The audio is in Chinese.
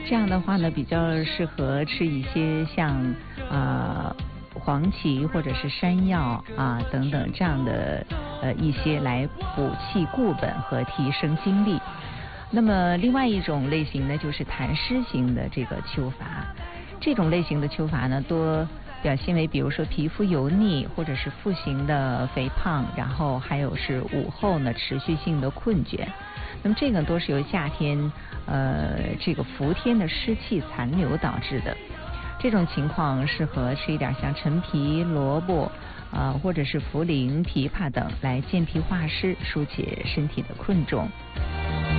这样的话呢，比较适合吃一些像黄芪或者是山药等等这样的一些来补气固本和提升精力。那么另外一种类型呢，就是痰湿型的这个灸法。这种类型的灸法呢，多表现为比如说皮肤油腻，或者是腹型的肥胖，然后还有是午后呢持续性的困倦。那么这个都是由夏天这个伏天的湿气残留导致的。这种情况适合吃一点像陈皮、萝卜或者是茯苓、枇杷等来健脾化湿，疏解身体的困重。